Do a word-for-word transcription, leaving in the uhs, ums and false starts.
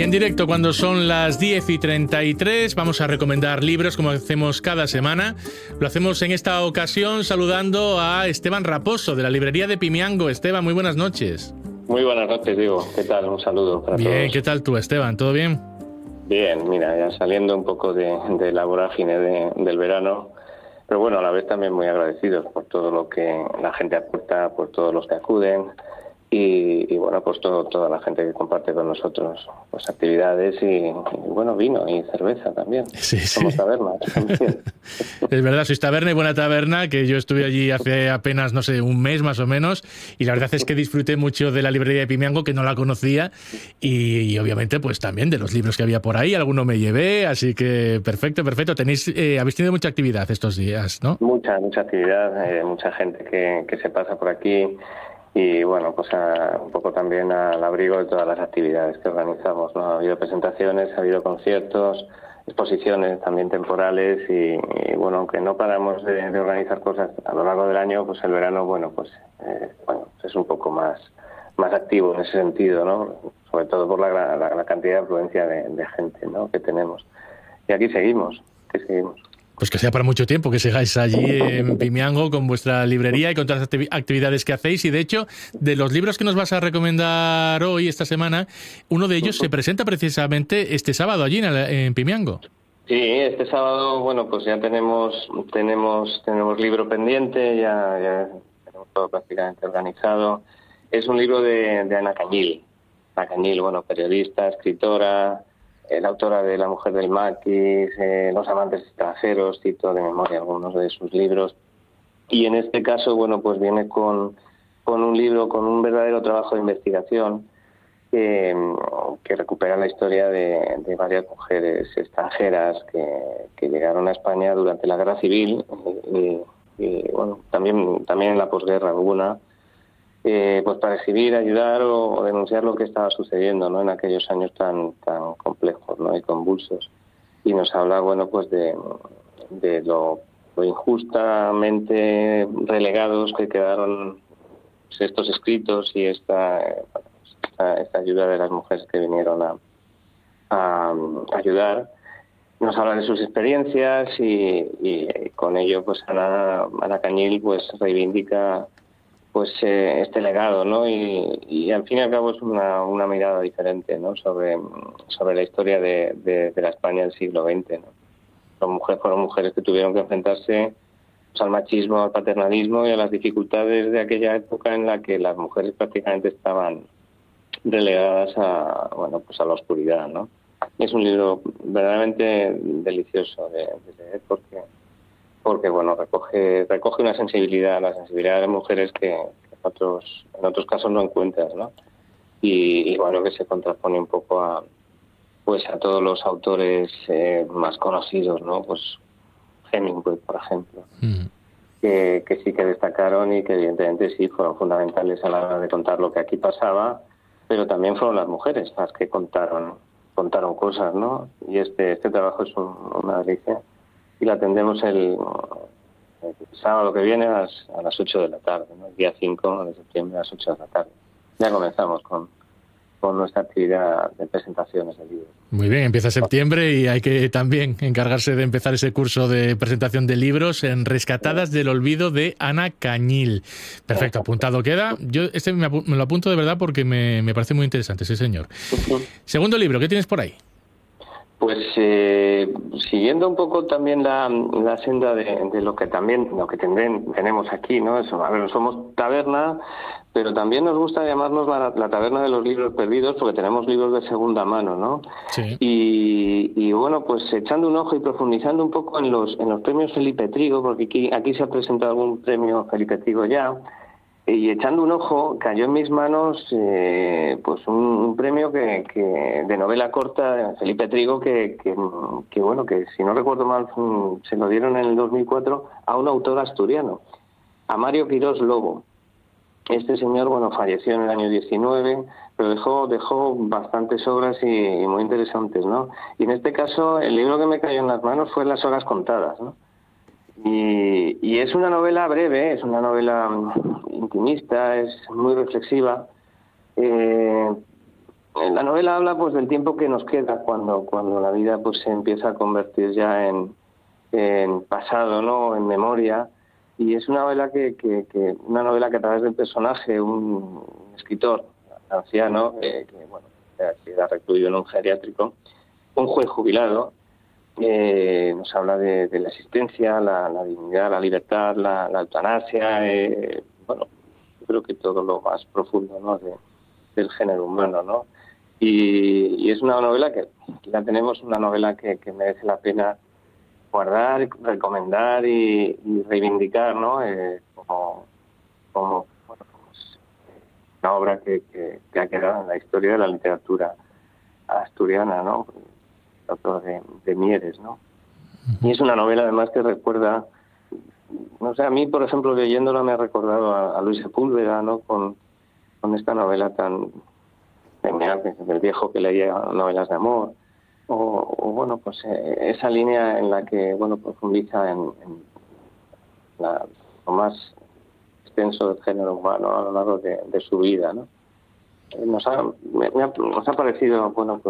Y en directo, cuando son las diez y treinta y tres, vamos a recomendar libros como hacemos cada semana. Lo hacemos en esta ocasión saludando a Esteban Raposo, de la librería de Pimiango. Esteban, muy buenas noches. Muy buenas noches, Diego. ¿Qué tal? Un saludo para Bien, todos. ¿qué tal tú, Esteban? ¿Todo bien? Bien, mira, ya saliendo un poco de, de la vorágine de, del verano, pero bueno, a la vez también muy agradecidos por todo lo que la gente aporta, por todos los que acuden y, y bueno, pues todo, toda la gente que comparte con nosotros pues actividades y, y bueno, vino y cerveza también. Sí, sí. Somos taberna también. Es verdad, sois taberna y buena taberna, que yo estuve allí hace apenas, no sé, un mes más o menos, y la verdad es que disfruté mucho de la librería de Pimiango, que no la conocía, y, y obviamente pues también de los libros que había por ahí, alguno me llevé, así que perfecto, perfecto. Tenéis, eh, habéis tenido mucha actividad estos días, ¿no? Mucha, mucha actividad, eh, mucha gente que, que se pasa por aquí. Y bueno, pues a, un poco también al abrigo de todas las actividades que organizamos, ¿no? Ha habido presentaciones, ha habido conciertos, exposiciones también temporales y, y bueno, aunque no paramos de, de organizar cosas a lo largo del año, pues el verano, bueno, pues eh, bueno, es un poco más más activo en ese sentido, ¿no? Sobre todo por la, la, la cantidad de afluencia de, de gente, ¿no?, que tenemos. Y aquí seguimos, aquí seguimos. Pues que sea para mucho tiempo, que sigáis allí en Pimiango con vuestra librería y con todas las actividades que hacéis. Y de hecho, de los libros que nos vas a recomendar hoy, esta semana, uno de ellos se presenta precisamente este sábado allí en, en Pimiango. Sí, este sábado, bueno, pues ya tenemos tenemos tenemos libro pendiente, ya, ya tenemos todo prácticamente organizado. Es un libro de, de Ana Cañil. Ana Cañil, bueno, periodista, escritora, la autora de La mujer del maquis, eh, Los amantes extranjeros, cito de memoria algunos de sus libros. Y en este caso, bueno, pues viene con, con un libro, con un verdadero trabajo de investigación que, que recupera la historia de, de varias mujeres extranjeras que, que llegaron a España durante la Guerra Civil y, y bueno, también, también en la posguerra alguna. Eh, pues para exhibir, ayudar o, o denunciar lo que estaba sucediendo, ¿no?, en aquellos años tan tan complejos, ¿no?, y convulsos. Y nos habla, bueno, pues de, de lo, lo injustamente relegados que quedaron pues, estos escritos y esta, esta esta ayuda de las mujeres que vinieron a, a ayudar. Nos habla de sus experiencias y, y con ello, pues Ana, Ana Cañil, pues reivindica pues eh, este legado, ¿no? Y, y al fin y al cabo es una, una mirada diferente, ¿no?, sobre sobre la historia de, de, de la España del siglo veinte, ¿no? Son mujeres, fueron mujeres que tuvieron que enfrentarse pues, al machismo, al paternalismo y a las dificultades de aquella época en la que las mujeres prácticamente estaban relegadas a, bueno, pues a la oscuridad, ¿no? Es un libro verdaderamente delicioso de, de leer porque porque bueno, recoge recoge una sensibilidad, la sensibilidad de las mujeres que, que en otros en otros casos no encuentras, ¿no? Y, y bueno, que se contrapone un poco a pues a todos los autores eh, más conocidos, ¿no? Pues Hemingway, por ejemplo, mm. que, que sí que destacaron y que evidentemente sí fueron fundamentales a la hora de contar lo que aquí pasaba, pero también fueron las mujeres las que contaron contaron cosas, ¿no? Y este este trabajo es un, una delicia. Y la tendremos el, el sábado que viene a las, a las ocho de la tarde, ¿no?, el día cinco de septiembre a las ocho de la tarde. Ya comenzamos con, con nuestra actividad de presentaciones de libros. Muy bien, empieza septiembre y hay que también encargarse de empezar ese curso de presentación de libros en Rescatadas del Olvido de Ana Cañil. Perfecto, apuntado queda. Yo este me, me lo apunto de verdad porque me, me parece muy interesante, sí señor. Segundo libro, ¿qué tienes por ahí? Pues eh, siguiendo un poco también la, la senda de, de lo que también lo que tendrén, tenemos aquí, ¿no? Eso, a ver, somos taberna, pero también nos gusta llamarnos la, la taberna de los libros perdidos porque tenemos libros de segunda mano, ¿no? Sí. Y, y bueno, pues echando un ojo y profundizando un poco en los en los premios Felipe Trigo, porque aquí aquí se ha presentado algún premio Felipe Trigo ya. Y echando un ojo, cayó en mis manos eh, pues un, un premio que, que de novela corta de Felipe Trigo que, que, que, bueno, que si no recuerdo mal se lo dieron en el dos mil cuatro a un autor asturiano, a Mario Quirós Lobo. Este señor, bueno, falleció en el año diecinueve, pero dejó dejó bastantes obras y, y muy interesantes, ¿no? Y en este caso, el libro que me cayó en las manos fue Las horas contadas, ¿no? Y, y es una novela breve, es una novela intimista, es muy reflexiva, eh, La novela habla pues del tiempo que nos queda cuando cuando la vida pues se empieza a convertir ya en, en pasado, ¿no? En memoria, y es una novela que, que, que una novela que a través del personaje, un escritor anciano eh, que bueno queda recluido en un geriátrico, un juez jubilado, eh, nos habla de, de la existencia, la, la dignidad, la libertad, la, la eutanasia, eh, bueno, yo creo que todo lo más profundo, ¿no? de, del género humano, ¿no? Y, y es una novela que ya tenemos, una novela que, que merece la pena guardar, recomendar y, y reivindicar, ¿no? Eh, como, como bueno, pues, una obra que, que, que ha quedado en la historia de la literatura asturiana, ¿no? Autor de, de Mieres, ¿no? Y es una novela además que recuerda, no sé, a mí por ejemplo leyéndola me ha recordado a, a Luis Sepúlveda, ¿no? Con, con esta novela tan genial, del viejo que leía novelas de amor, o, o bueno, pues eh, esa línea en la que, bueno, profundiza en, en la, lo más extenso del género humano a lo largo de, de su vida, ¿no? Nos ha, me, me ha, nos ha parecido, bueno, pues